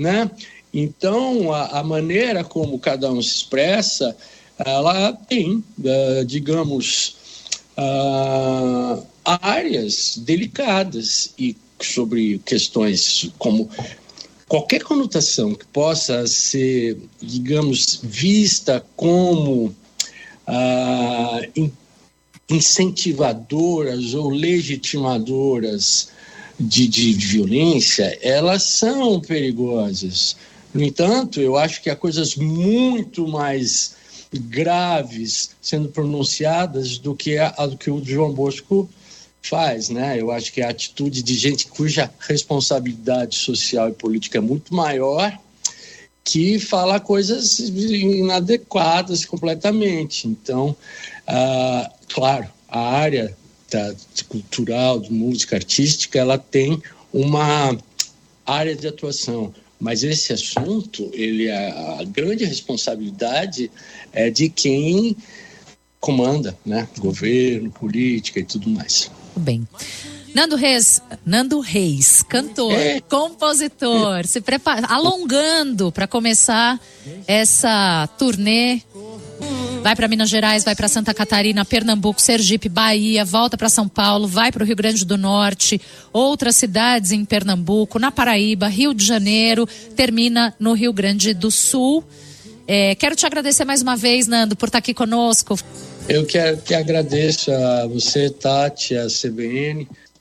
né? Então, a maneira como cada um se expressa, ela tem, digamos, áreas delicadas e sobre questões como qualquer conotação que possa ser, digamos, vista como incentivadoras ou legitimadoras de violência, elas são perigosas. No entanto, eu acho que há coisas muito mais graves sendo pronunciadas do que o João Bosco faz, né? Eu acho que a atitude de gente cuja responsabilidade social e política é muito maior, que fala coisas inadequadas completamente. Então, claro, a área cultural, de música artística, ela tem uma área de atuação, mas esse assunto, a grande responsabilidade é de quem comanda, né? Governo, política e tudo mais. Bem. Nando Reis, cantor, compositor, se prepara, alongando para começar essa turnê. Vai para Minas Gerais, vai para Santa Catarina, Pernambuco, Sergipe, Bahia, volta para São Paulo, vai para o Rio Grande do Norte, outras cidades em Pernambuco, na Paraíba, Rio de Janeiro, termina no Rio Grande do Sul. Quero te agradecer mais uma vez, Nando, por estar aqui conosco. Eu que agradeço a você, Tati, a CBN.